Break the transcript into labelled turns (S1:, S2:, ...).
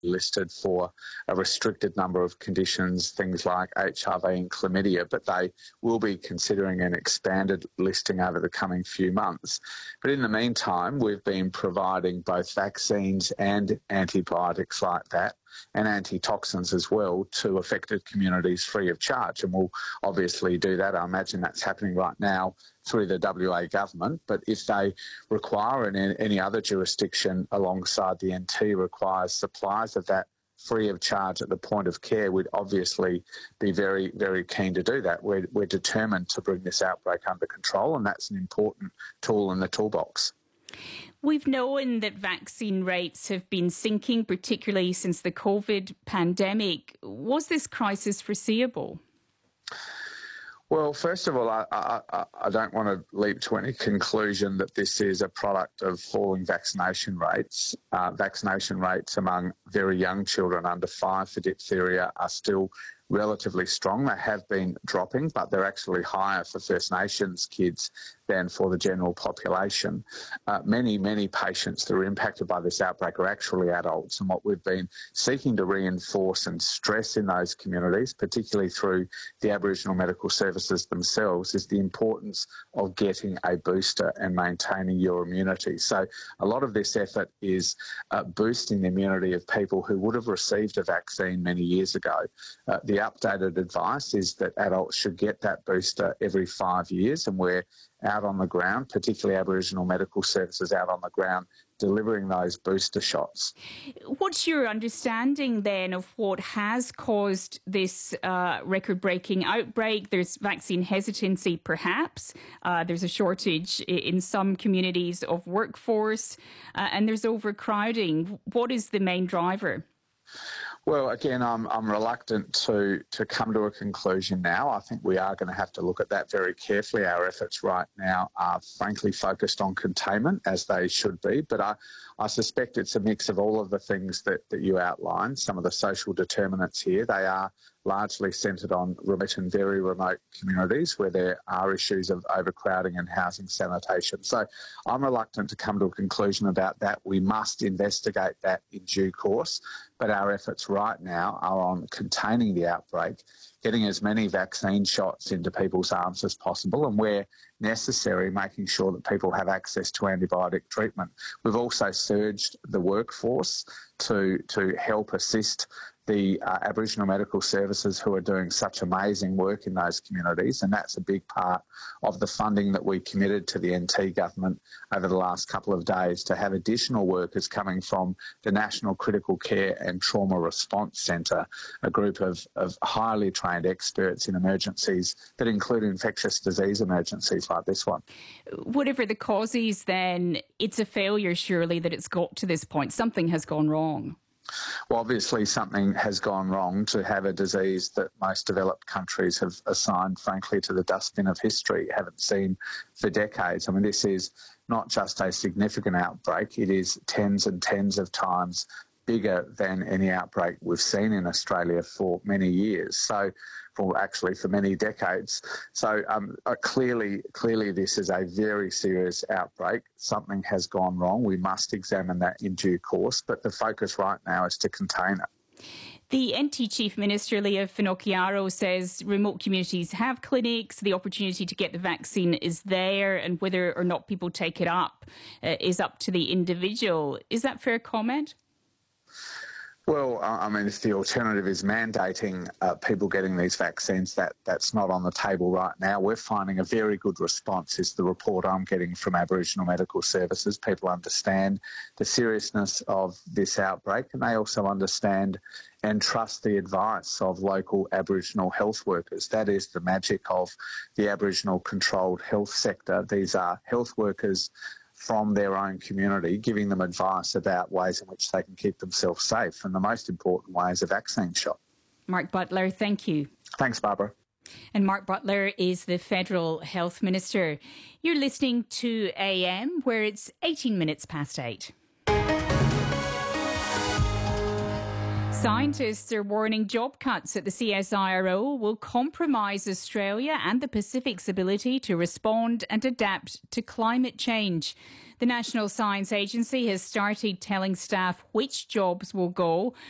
S1: listed for a restricted number of conditions, things like HIV and chlamydia, but they will be considering an expanded listing over the coming few months. But in the meantime, we've been providing both vaccines and antibiotics like that, and antitoxins as well, to affected communities free of charge. And we'll obviously do that. I imagine that's happening right now through the WA government. But if they require, and any other jurisdiction alongside the NT requires supplies of that free of charge at the point of care, we'd obviously be very, very keen to do that. We're determined to bring this outbreak under control, and that's an important tool in the toolbox.
S2: We've known that vaccine rates have been sinking, particularly since the COVID pandemic. Was this crisis foreseeable?
S1: Well, first of all, I don't want to leap to any conclusion that this is a product of falling vaccination rates. Vaccination rates among very young children under 5 for diphtheria are still relatively strong. They have been dropping, but they're actually higher for First Nations kids than for the general population. Many patients that are impacted by this outbreak are actually adults, and what we've been seeking to reinforce and stress in those communities, particularly through the Aboriginal medical services themselves, is the importance of getting a booster and maintaining your immunity. So a lot of this effort is boosting the immunity of people who would have received a vaccine many years ago. The updated advice is that adults should get that booster every 5 years, and we're out on the ground, particularly Aboriginal medical services out on the ground, delivering those booster shots.
S2: What's your understanding then of what has caused this record-breaking outbreak? There's vaccine hesitancy, perhaps. There's a shortage in some communities of workforce, and there's overcrowding. What is the main driver?
S1: Well, again, I'm reluctant to come to a conclusion now. I think we are going to have to look at that very carefully. Our efforts right now are frankly focused on containment, as they should be, but I suspect it's a mix of all of the things that you outlined. Some of the social determinants here, they are largely centred on remote and very remote communities where there are issues of overcrowding and housing sanitation. So I'm reluctant to come to a conclusion about that. We must investigate that in due course, but our efforts right now are on containing the outbreak, getting as many vaccine shots into people's arms as possible, and where necessary, making sure that people have access to antibiotic treatment. We've also surged the workforce to help assist the Aboriginal medical services who are doing such amazing work in those communities, and that's a big part of the funding that we committed to the NT government over the last couple of days, to have additional workers coming from the National Critical Care and Trauma Response Centre, a group of highly trained experts in emergencies that include infectious disease emergencies like this one.
S2: Whatever the causes, then, it's a failure surely that it's got to this point. Something has gone wrong.
S1: Well, obviously something has gone wrong to have a disease that most developed countries have assigned, frankly, to the dustbin of history, haven't seen for decades. I mean, this is not just a significant outbreak, it is tens and tens of times bigger than any outbreak we've seen in Australia for many years. So, for many decades. So clearly this is a very serious outbreak. Something has gone wrong. We must examine that in due course, but the focus right now is to contain it.
S2: The NT Chief Minister, Leah Finocchiaro, says remote communities have clinics, the opportunity to get the vaccine is there, and whether or not people take it up is up to the individual. Is that fair comment?
S1: Well, I mean, if the alternative is mandating people getting these vaccines, that's not on the table right now. We're finding a very good response, is the report I'm getting from Aboriginal medical services. People understand the seriousness of this outbreak, and they also understand and trust the advice of local Aboriginal health workers. That is the magic of the Aboriginal controlled health sector. These are health workers from their own community, giving them advice about ways in which they can keep themselves safe. And the most important way is a vaccine shot.
S2: Mark Butler, thank you.
S1: Thanks, Barbara.
S2: And Mark Butler is the Federal Health Minister. You're listening to AM, where it's 18 minutes past 8. Scientists are warning job cuts at the CSIRO will compromise Australia and the Pacific's ability to respond and adapt to climate change. The National Science Agency has started telling staff which jobs will go,